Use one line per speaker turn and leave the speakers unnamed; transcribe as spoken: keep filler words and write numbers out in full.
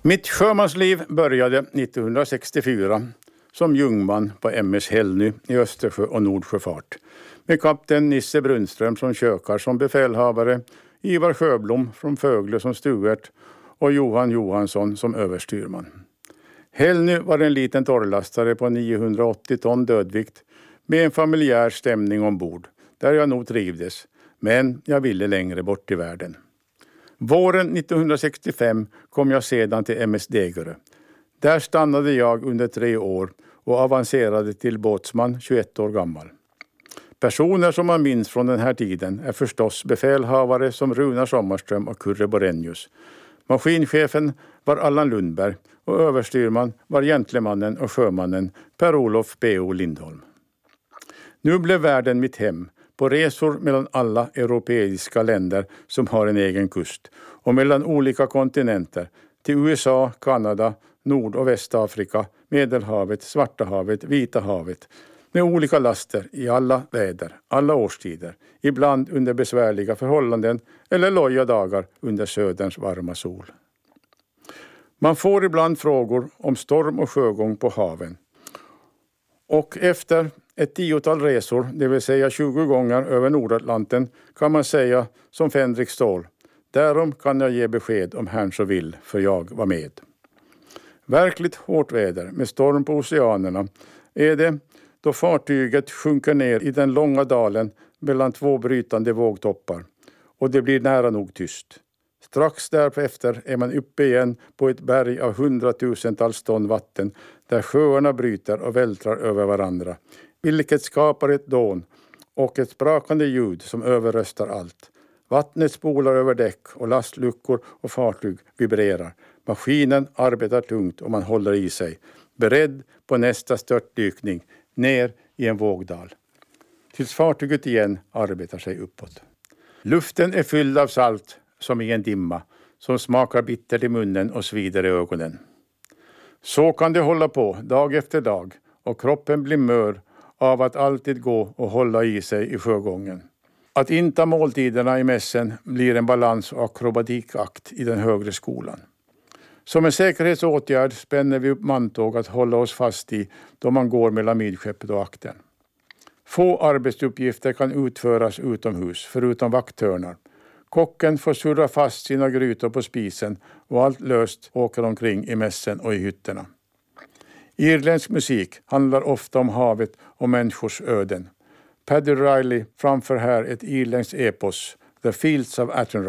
Mitt sjömansliv började nittonhundrasextiofyra som jungman på M S Hällny i Östersjö- och Nordsjöfart med kapten Nisse Brunström som kökar som befälhavare, Ivar Sjöblom från Fögle som stuert och Johan Johansson som överstyrman. Hällny var en liten torrlastare på niohundraåttio ton dödvikt med en familjär stämning ombord där jag nog trivdes, men jag ville längre bort i världen. Våren nittonhundrasextiofem kom jag sedan till M S Degerö. Där stannade jag under tre år och avancerade till båtsman tjugoett år gammal. Personer som man minns från den här tiden är förstås befälhavare som Runar Sommarström och Kurre Borenius. Maskinchefen var Allan Lundberg och överstyrman var gentlemannen och sjömannen Per-Olof B O Lindholm. Nu blev världen mitt hem på resor mellan alla europeiska länder som har en egen kust och mellan olika kontinenter till U S A, Kanada, Nord- och Västafrika, Medelhavet, Svarta havet, Vita havet med olika laster i alla väder, alla årstider, ibland under besvärliga förhållanden eller loja dagar under söderns varma sol. Man får ibland frågor om storm och sjögång på haven. Och efter ett tiotal resor, det vill säga tjugo gånger över Nordatlanten, kan man säga som Fänrik Ståhl: därom kan jag ge besked om herrn så vill, för jag var med. Verkligt hårt väder med storm på oceanerna är det då fartyget sjunker ner i den långa dalen mellan två brytande vågtoppar och det blir nära nog tyst. Strax därefter är man uppe igen på ett berg av hundratusentals ton vatten där sjöarna bryter och vältrar över varandra, vilket skapar ett dån och ett sprakande ljud som överröstar allt. Vattnet spolar över däck och lastluckor och fartyg vibrerar. Maskinen arbetar tungt och man håller i sig, beredd på nästa störtdykning ner i en vågdal. Tills fartyget igen arbetar sig uppåt. Luften är fylld av salt som i en dimma som smakar bittert i munnen och svider i ögonen. Så kan det hålla på dag efter dag och kroppen blir mör av att alltid gå och hålla i sig i sjögången. Att inta måltiderna i mässen blir en balans- och akrobatikakt i den högre skolan. Som en säkerhetsåtgärd spänner vi upp mantåg att hålla oss fast i då man går mellan midskeppet och akten. Få arbetsuppgifter kan utföras utomhus förutom vakthörnar. Kocken får surra fast sina grytor på spisen och allt löst åker omkring i mässen och i hytterna. Irländsk musik handlar ofta om havet och människors öden. Paddy Riley framför här ett irländskt epos, The Fields of Attenry.